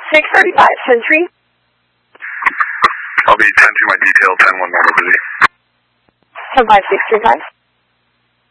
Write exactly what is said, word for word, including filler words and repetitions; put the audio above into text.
six thirty-five, Century. I'll be ten to my detail, ten one Normal Busy. ten five six three five.